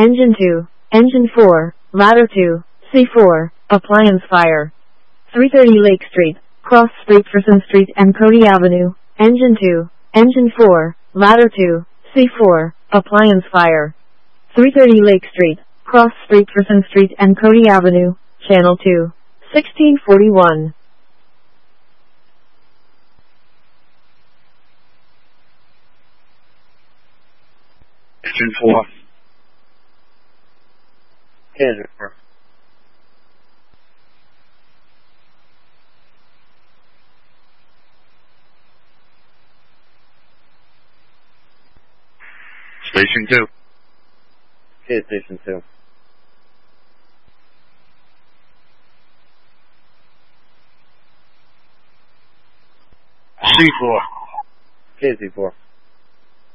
Engine 2, Engine 4, Ladder 2, C4, Appliance Fire. 330 Lake Street, cross Stapleton Street and Cody Avenue. Engine 2, Engine 4, Ladder 2, C4, Appliance Fire. 330 Lake Street, cross Stapleton Street and Cody Avenue, Channel 2, 1641. Engine 4. Engine 4. Station 2. Okay, Station 2. C4. Okay, C4.